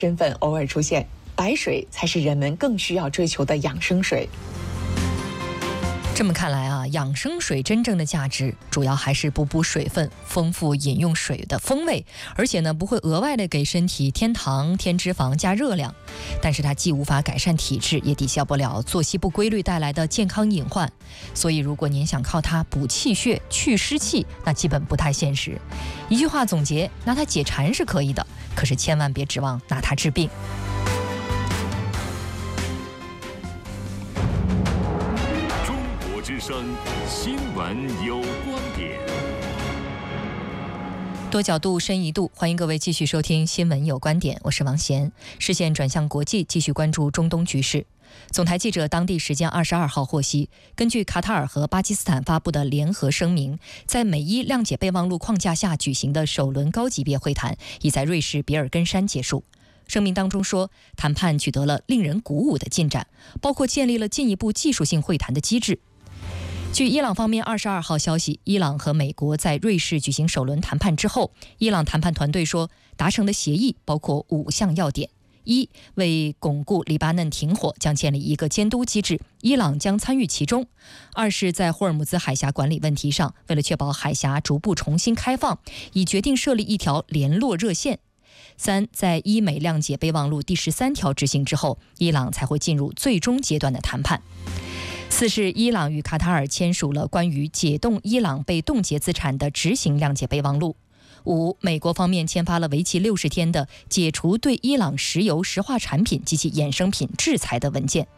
身份偶尔出现，白水才是人们更需要追求的养生水。 这么看来啊，养生水真正的价值主要还是补补水分，丰富饮用水的风味，而且呢不会额外的给身体添糖、添脂肪、加热量。但是它既无法改善体质，也抵消不了作息不规律带来的健康隐患。所以如果您想靠它补气血、去湿气，那基本不太现实。一句话总结，拿它解馋是可以的，可是千万别指望拿它治病。 之声新闻有观点， 多角度深一度，欢迎各位继续收听新闻有观点，我是王贤。视线转向国际，继续关注中东局势。总台记者当地时间22号获悉，根据卡塔尔和巴基斯坦发布的联合声明，在美伊谅解备忘录框架下举行的首轮高级别会谈已在瑞士比尔根山结束。声明当中说，谈判取得了令人鼓舞的进展，包括建立了进一步技术性会谈的机制。据伊朗方面22号消息，伊朗和美国在瑞士举行首轮谈判之后，伊朗谈判团队说，达成的协议包括5项要点：一、为巩固黎巴嫩停火，将建立一个监督机制，伊朗将参与其中；二是在霍尔木兹海峡管理问题上，为了确保海峡逐步重新开放，已决定设立一条联络热线；三，在伊美谅解备忘录第13条执行之后，伊朗才会进入最终阶段的谈判。四是伊朗与卡塔尔签署了关于解冻伊朗被冻结资产的执行谅解备忘录。五，美国方面签发了为期60天的解除对伊朗石油石化产品及其衍生品制裁的文件。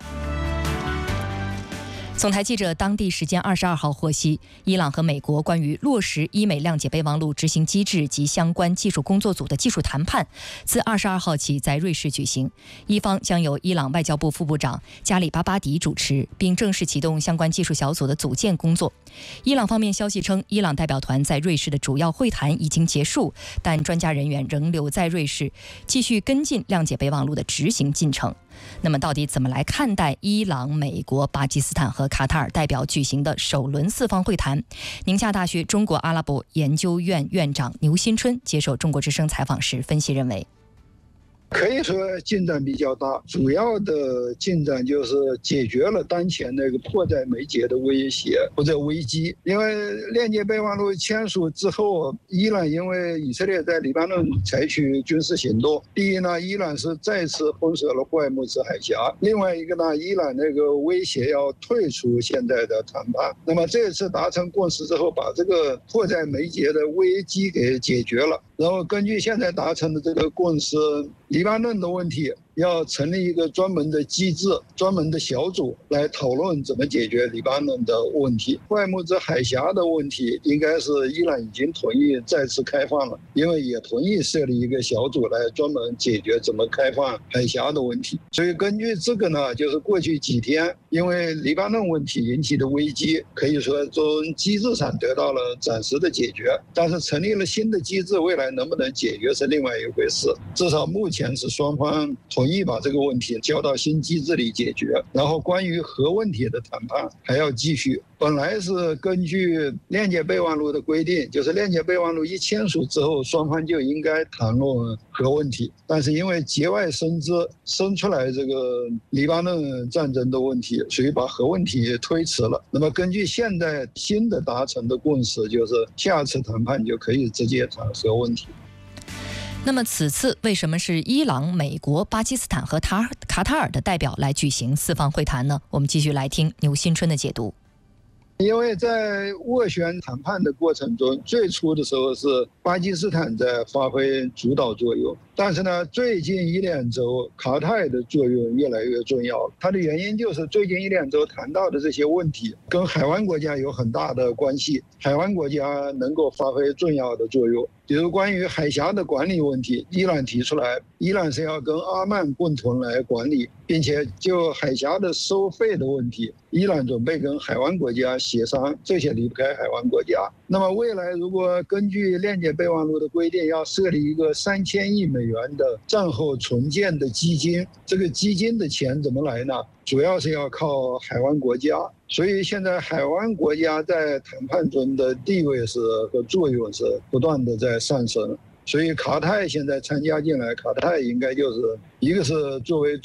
总台记者当地时间22号获悉，伊朗和美国关于落实伊美谅解备忘录执行机制及相关技术工作组的技术谈判自22号起在瑞士举行，一方将由伊朗外交部副部长加里巴巴迪主持，并正式启动相关技术小组的组建工作。伊朗方面消息称，伊朗代表团在瑞士的主要会谈已经结束，但专家人员仍留在瑞士，继续跟进谅解备忘录的执行进程。那么到底怎么来看待伊朗、美国、巴基斯坦和卡塔尔代表举行的首轮4方会谈？宁夏大学中国阿拉伯研究院院长牛新春接受中国之声采访时分析认为， 可以说进展比较大，主要的进展就是解决了当前那个迫在眉睫的威胁或者危机。因为链接备忘录签署之后，伊朗因为以色列在黎巴嫩采取军事行动，第一呢，伊朗是再次封锁了霍尔木兹海峡；另外一个呢，伊朗那个威胁要退出现在的谈判。那么这次达成共识之后，把这个迫在眉睫的危机给解决了。然后根据现在达成的这个共识，黎巴嫩的问题要成立一个专门的机制、专门的小组来讨论怎么解决黎巴嫩的问题。霍尔木兹海峡的问题，应该是伊朗已经同意再次开放了，因为也同意设立一个小组来专门解决怎么开放海峡的问题。所以根据这个呢，就是过去几天因为黎巴嫩问题引起的危机，可以说从机制上得到了暂时的解决，但是成立了新的机制，未来能不能解决是另外一回事。至少目前是双方同意把这个问题交到新机制里解决，然后关于核问题的谈判还要继续。本来是根据链接备忘录的规定，就是链接备忘录一签署之后，双方就应该谈论核问题，但是因为节外生枝，生出来这个黎巴嫩战争的问题，所以把核问题推迟了。那么根据现在新的达成的共识，就是下次谈判就可以直接谈核问题。 那么此次为什么是伊朗、美国、巴基斯坦和卡塔尔的代表来举行4方会谈呢？我们继续来听牛新春的解读。 因为在斡旋谈判的过程中，最初的时候是巴基斯坦在发挥主导作用，但是呢，最近1、2周卡塔尔的作用越来越重要。它的原因就是最近1、2周谈到的这些问题跟海湾国家有很大的关系，海湾国家能够发挥重要的作用。比如关于海峡的管理问题，伊朗提出来，伊朗是要跟阿曼共同来管理，并且就海峡的收费的问题，伊朗准备跟海湾国家协商，这些离不开海湾国家。那么未来如果根据链接备忘录的规定，要设立一个3000亿美元的战后重建的基金，这个基金的钱怎么来呢？主要是要靠海湾国家。所以现在海湾国家在谈判中的地位和作用是不断的在上升。 所以卡泰现在参加进来，卡泰应该就是一个是作为